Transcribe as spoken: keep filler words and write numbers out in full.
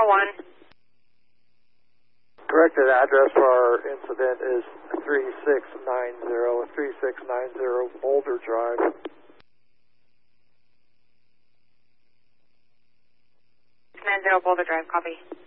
zero one. Corrected address for our incident is three six nine zero, three six nine zero Boulder Drive. nine zero Boulder Drive, copy.